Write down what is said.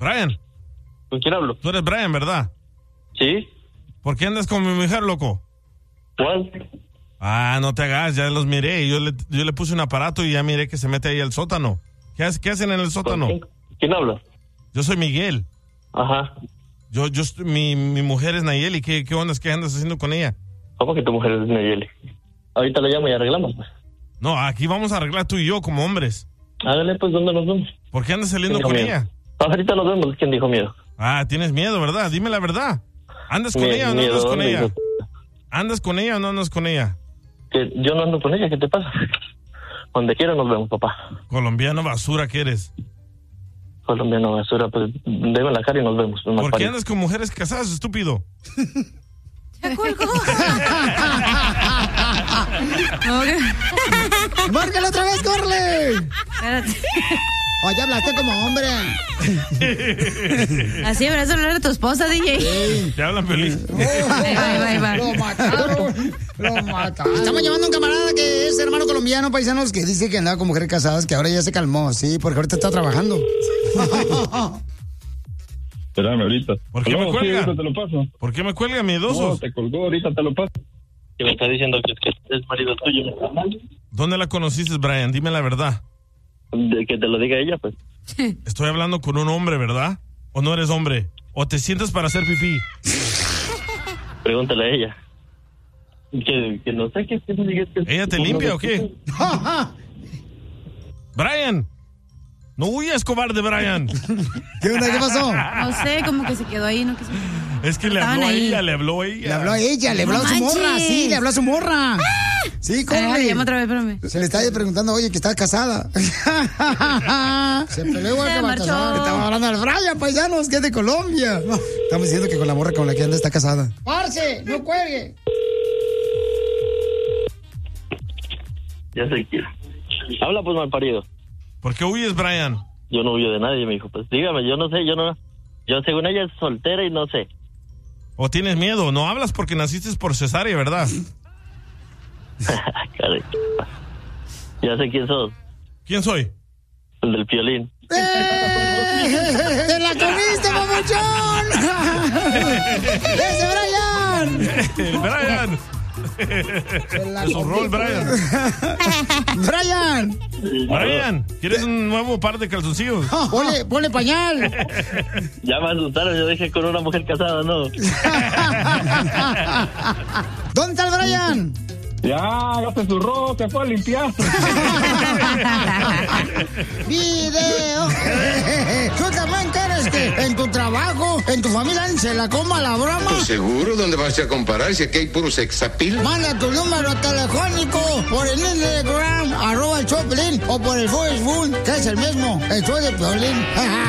Brian. ¿Con quién hablo? Tú eres Brian, ¿verdad? Sí. ¿Por qué andas con mi mujer, loco? ¿Cuál? Ah, no te hagas, ya los miré. Yo le puse un aparato y ya miré que se mete ahí al sótano. ¿Qué hacen en el sótano? ¿Quién habla? Yo soy Miguel. Ajá. Mi mujer es Nayeli. ¿Qué onda? ¿Qué andas haciendo con ella? ¿Cómo que tu mujer es Nayeli? Ahorita la llamo y arreglamos, pues. No, aquí vamos a arreglar tú y yo como hombres. Hágale, pues, ¿dónde nos vemos? ¿Por qué andas saliendo con ella? Ahorita nos vemos. ¿Quién dijo miedo? Ah, tienes miedo, ¿verdad? Dime la verdad. ¿Andas con ella o no andas con ella? ¿Andas con ella o no andas con ella? Que yo no ando con ella, ¿qué te pasa? Donde quiera nos vemos, papá. Colombiano basura que eres. Colombiano basura, pues deme la cara y nos vemos. ¿Por qué andas con mujeres casadas, estúpido? ¡Ya colgó! ¡Márcale otra vez, córrele! Espérate. Oye, hablaste como hombre. Así deberías hablar de tu esposa, DJ. Sí. Te hablan feliz. Ahí va. Lo mataron. Estamos llamando a un camarada que es hermano colombiano, paisanos, que dice que andaba con mujeres casadas, que ahora ya se calmó, sí, porque ahorita está trabajando. Espérame ahorita. ¿Por qué me cuelga? Sí, ahorita te lo paso. ¿Por qué me cuelga, miedosos? No, te colgó, ahorita te lo paso. Que me está diciendo que es marido tuyo. ¿Dónde la conociste, Brian? Dime la verdad. De que te lo diga ella, pues. Estoy hablando con un hombre, ¿verdad? ¿O no eres hombre? ¿O te sientas para hacer pipí? Pregúntale a ella. Que no sé qué es. ¿Ella te limpia o qué? Brian. No huyas, cobarde, Brian. ¿Qué onda? ¿Qué pasó? No sé, como que se quedó ahí, ¿no? Es que le habló a ella. Le habló a su morra, sí, le habló a su morra. Sí, corre. Llama otra vez, espérame. Se le está preguntando, oye, que está casada. Se peleó el que va a casar. Estamos hablando al Brian, paisanos, que es de Colombia. No, estamos diciendo que con la morra con la que anda está casada. ¡Parce! ¡No cuelgue! Ya sé quién. Habla, pues, mal parido. ¿Por qué huyes, Brian? Yo no huyo de nadie, me dijo. Pues dígame, yo no sé, yo según ella es soltera y no sé. ¿O tienes miedo? No hablas porque naciste por cesárea, ¿verdad? Caray. Ya sé quién sos. ¿Quién soy? El del Piolín. ¡Te la comiste, papuchón! ¡Ese Brian! ¡El Brian! Es un rol, Brian. Brian, ¿quieres un nuevo par de calzoncillos? Ponle pañal. Ya me asustaron, yo dije con una mujer casada, ¿no? ¿Dónde está el Brian? Ya se zurró, se fue a limpiar. ¡Video! ¿Tú también quieres que en tu trabajo, en tu familia, se la coma la broma? Pues seguro, ¿dónde vas a comparar si aquí hay puro sexapil? Manda tu número telefónico por el Instagram, @el Choplin, o por el Facebook, que es el mismo, el show de Piolín.